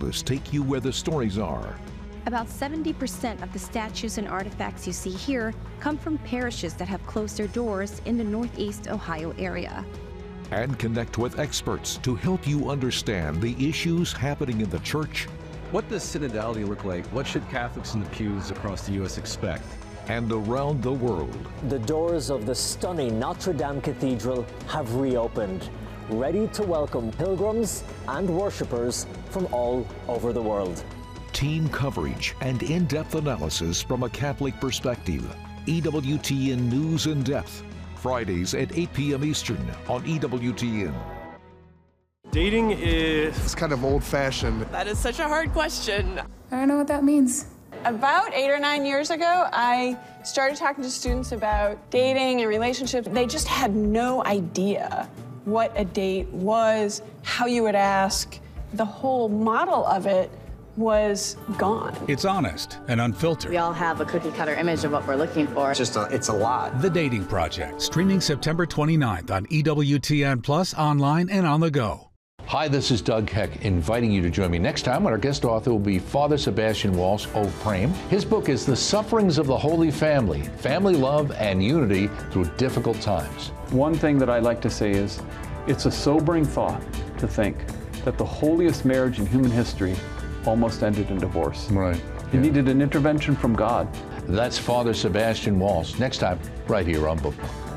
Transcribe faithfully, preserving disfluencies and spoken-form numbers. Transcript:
tours take you where the stories are. About seventy percent of the statues and artifacts you see here come from parishes that have closed their doors in the Northeast Ohio area. And connect with experts to help you understand the issues happening in the church. What does synodality look like? What should Catholics in the pews across the U S expect? And around the world. The doors of the stunning Notre Dame Cathedral have reopened, ready to welcome pilgrims and worshippers from all over the world. Team coverage and in-depth analysis from a Catholic perspective. E W T N News in Depth, Fridays at eight p m Eastern on E W T N. Dating is... It's kind of old-fashioned. That is such a hard question. I don't know what that means. About eight or nine years ago, I started talking to students about dating and relationships. They just had no idea what a date was, how you would ask. The whole model of it was gone. It's honest and unfiltered. We all have a cookie-cutter image of what we're looking for. It's just a, it's a lot. The Dating Project, streaming September twenty-ninth on E W T N Plus, online and on the go. Hi, this is Doug Heck, inviting you to join me next time when our guest author will be Father Sebastian Walsh of Prame. His book is The Sufferings of the Holy Family, Family Love and Unity Through Difficult Times. One thing that I like to say is, it's a sobering thought to think that the holiest marriage in human history almost ended in divorce. Right. It yeah. needed an intervention from God. That's Father Sebastian Walsh. Next time, right here on Bookmark.